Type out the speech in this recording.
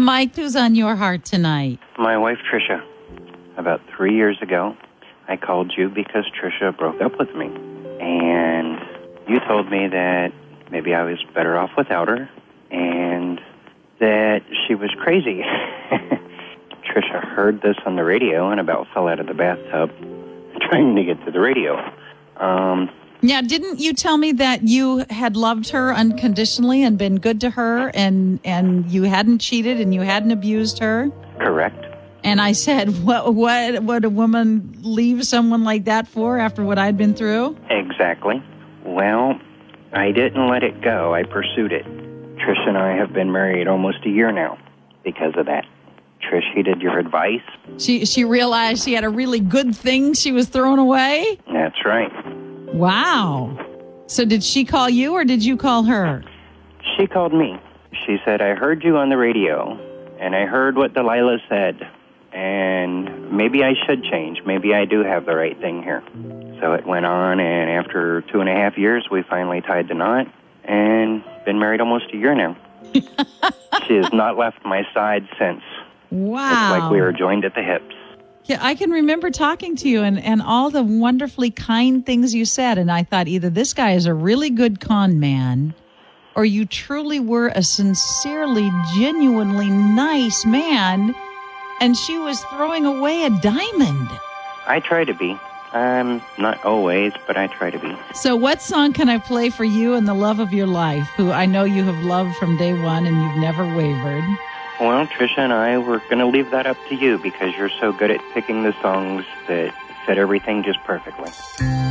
Mike, who's on your heart tonight? My wife, Tricia. About 3 years ago, I called you because Tricia broke up with me. And you told me that maybe I was better off without her and that she was crazy. Tricia heard this on the radio and about fell out of the bathtub trying to get to the radio. Now, didn't you tell me that you had loved her unconditionally and been good to her and you hadn't cheated and you hadn't abused her? Correct. And I said, what would a woman leave someone like that for after what I'd been through? Exactly. Well, I didn't let it go. I pursued it. Trish and I have been married almost a year now because of that. Trish heeded your advice. She realized she had a really good thing she was throwing away? That's right. Wow. So did she call you or did you call her? She called me. She said, I heard you on the radio, and I heard what Delilah said, and maybe I should change. Maybe I do have the right thing here. So it went on, and after 2.5 years, we finally tied the knot and been married almost a year now. She has not left my side since. Wow. It's like we were joined at the hips. Yeah, I can remember talking to you and all the wonderfully kind things you said. And I thought either this guy is a really good con man or you truly were a sincerely, genuinely nice man. And she was throwing away a diamond. I try to be. Not always, but I try to be. So what song can I play for you and the love of your life, who I know you have loved from day one and you've never wavered? Well, Tricia and I, we're going to leave that up to you because you're so good at picking the songs that fit everything just perfectly.